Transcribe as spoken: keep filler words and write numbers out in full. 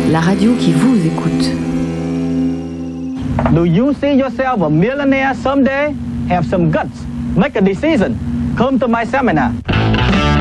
la radio qui vous écoute. Do you see yourself a millionaire someday? Have some guts. Make a decision. Come to my seminar.